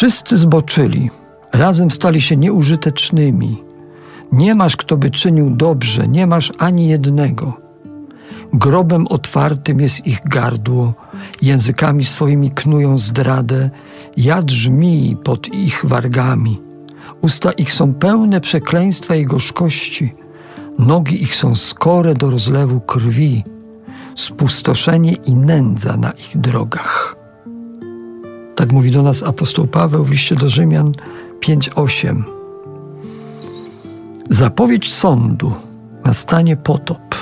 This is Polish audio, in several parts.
Wszyscy zboczyli, razem stali się nieużytecznymi. Nie masz, kto by czynił dobrze, nie masz ani jednego. Grobem otwartym jest ich gardło, językami swoimi knują zdradę, jad żmii pod ich wargami. Usta ich są pełne przekleństwa i gorzkości, nogi ich są skore do rozlewu krwi, spustoszenie i nędza na ich drogach. Tak mówi do nas apostoł Paweł w liście do Rzymian 5:8. Zapowiedź sądu, nastanie potop.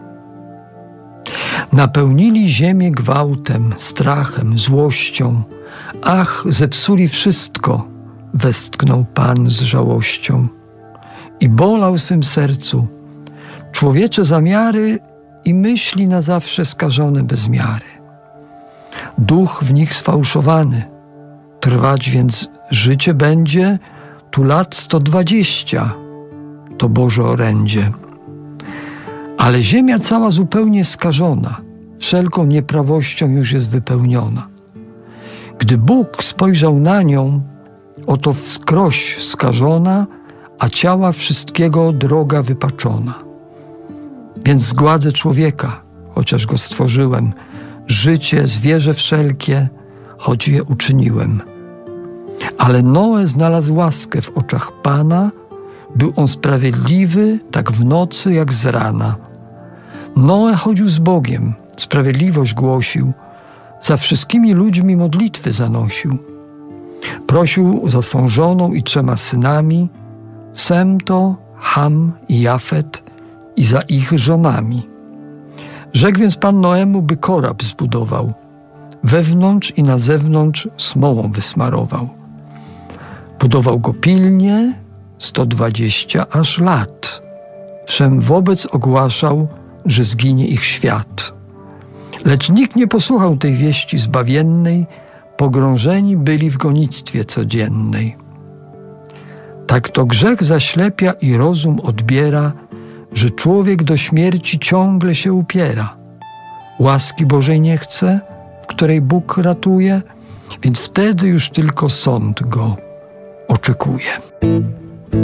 Napełnili ziemię gwałtem, strachem, złością. Ach, zepsuli wszystko, westchnął Pan z żałością. I bolał w swym sercu człowiecze zamiary i myśli na zawsze skażone bez miary. Duch w nich sfałszowany, trwać więc życie będzie tu lat 120, to Boże orędzie. Ale ziemia cała zupełnie skażona, wszelką nieprawością już jest wypełniona. Gdy Bóg spojrzał na nią, oto wskroś skażona, a ciała wszystkiego droga wypaczona. Więc zgładzę człowieka, chociaż go stworzyłem, życie, zwierzę wszelkie, choć je uczyniłem. Ale Noe znalazł łaskę w oczach Pana, był on sprawiedliwy, tak w nocy jak z rana. Noe chodził z Bogiem, sprawiedliwość głosił, za wszystkimi ludźmi modlitwy zanosił. Prosił za swą żoną i 3 synami, Sem to, Ham i Jafet, i za ich żonami. Rzekł więc Pan Noemu, by korab zbudował, wewnątrz i na zewnątrz smołą wysmarował. Budował go pilnie 120 aż lat. Wszem wobec ogłaszał, że zginie ich świat. Lecz nikt nie posłuchał tej wieści zbawiennej, pogrążeni byli w gonitwie codziennej. Tak to grzech zaślepia i rozum odbiera, że człowiek do śmierci ciągle się upiera. Łaski Bożej nie chce, w której Bóg ratuje, więc wtedy już tylko sąd go oczekuje.